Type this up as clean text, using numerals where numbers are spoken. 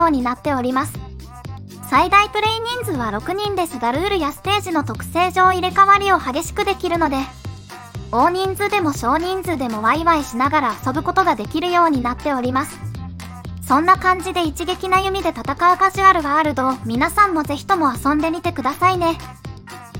うになっております。最大プレイ人数は6人ですが、ルールやステージの特性上入れ替わりを激しくできるので、大人数でも少人数でもワイワイしながら遊ぶことができるようになっております。そんな感じで一撃な弓で戦うカジュアルワールドを皆さんもぜひとも遊んでみてくださいね。